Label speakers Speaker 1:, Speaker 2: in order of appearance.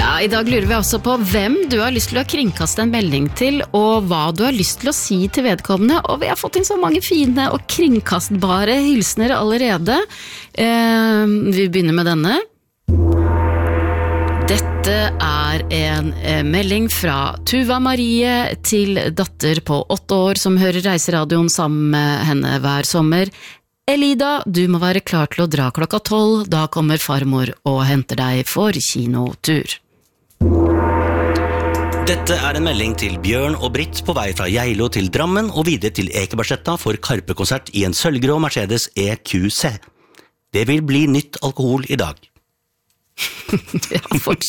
Speaker 1: Ja, I dag lurer vi også på hvem du har lyst til å kringkaste en melding til, og hva du har lyst til å si til vedkommende, og vi har fått inn så mange fine og kringkastbare hilsener allerede. Vi begynner med denne. Dette er en melding fra Tuva Marie til datter på 8 år som hører Reiseradioen sammen med henne hver sommer. Elida, du må være klar til å dra klokka 12, da kommer farmor og henter deg for kinotur.
Speaker 2: Dette er en melding til Bjørn og Britt på vei fra Geilo til Drammen og videre til Ekebergsletta for Karpe-konsert I en sølvgrå Mercedes EQC. Det vil bli nytt alkohol I dag.
Speaker 1: Ja, fortsatt.